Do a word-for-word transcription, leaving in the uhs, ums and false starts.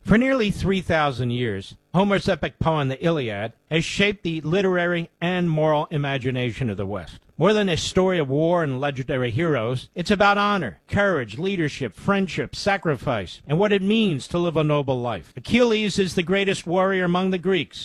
For nearly three thousand years, Homer's epic poem, the Iliad, has shaped the literary and moral imagination of the West. More than a story of war and legendary heroes, it's about honor, courage, leadership, friendship, sacrifice, and what it means to live a noble life. Achilles is the greatest warrior among the Greeks.